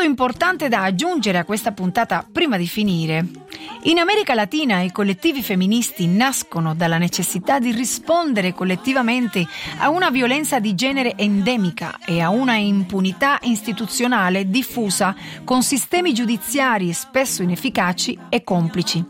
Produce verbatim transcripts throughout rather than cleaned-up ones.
importante da aggiungere a questa puntata prima di finire. In America Latina i collettivi femministi nascono dalla necessità di rispondere collettivamente a una violenza di genere endemica e a una impunità istituzionale diffusa con sistemi giudiziari spesso inefficaci e complici.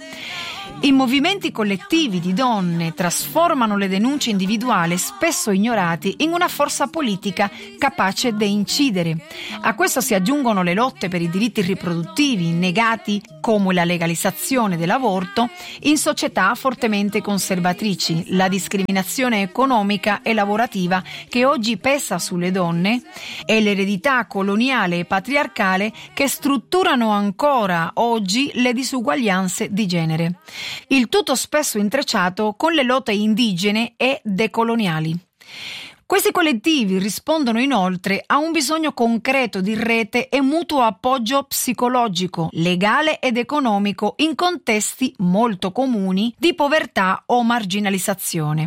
I movimenti collettivi di donne trasformano le denunce individuali spesso ignorate in una forza politica capace di incidere. A questo si aggiungono le lotte per i diritti riproduttivi negati, come la legalizzazione dell'aborto, in società fortemente conservatrici, la discriminazione economica e lavorativa che oggi pesa sulle donne e l'eredità coloniale e patriarcale che strutturano ancora oggi le disuguaglianze di genere. Il tutto spesso intrecciato con le lotte indigene e decoloniali. Questi collettivi rispondono inoltre a un bisogno concreto di rete e mutuo appoggio psicologico, legale ed economico in contesti molto comuni di povertà o marginalizzazione.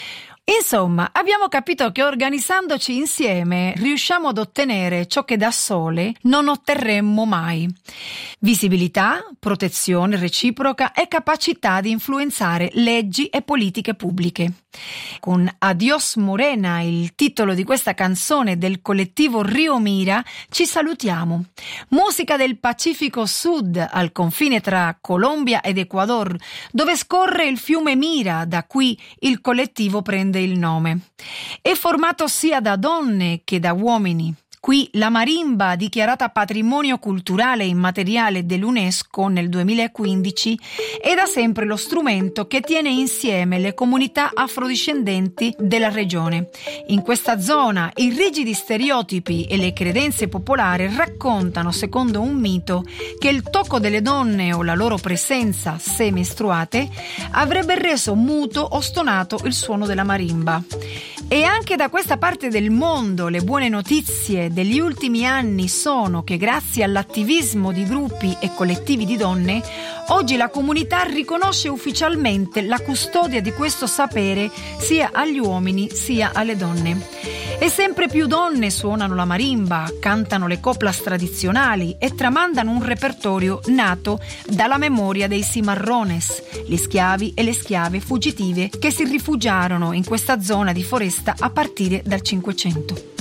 Insomma, abbiamo capito che organizzandoci insieme riusciamo ad ottenere ciò che da sole non otterremmo mai. Visibilità, protezione reciproca e capacità di influenzare leggi e politiche pubbliche. Con Adios Morena, il titolo di questa canzone del collettivo Rio Mira, ci salutiamo. Musica del Pacifico Sud, al confine tra Colombia ed Ecuador, dove scorre il fiume Mira, da cui il collettivo prende il nome. È formato sia da donne che da uomini. Qui la marimba, dichiarata patrimonio culturale immateriale dell'UNESCO nel duemilaquindici, è da sempre lo strumento che tiene insieme le comunità afrodiscendenti della regione. In questa zona i rigidi stereotipi e le credenze popolari raccontano, secondo un mito, che il tocco delle donne o la loro presenza, se mestruate, avrebbe reso muto o stonato il suono della marimba. E anche da questa parte del mondo le buone notizie degli ultimi anni sono che grazie all'attivismo di gruppi e collettivi di donne, oggi la comunità riconosce ufficialmente la custodia di questo sapere sia agli uomini sia alle donne. E sempre più donne suonano la marimba, cantano le coplas tradizionali e tramandano un repertorio nato dalla memoria dei cimarrones, gli schiavi e le schiave fuggitive che si rifugiarono in questa zona di foresta a partire dal Cinquecento.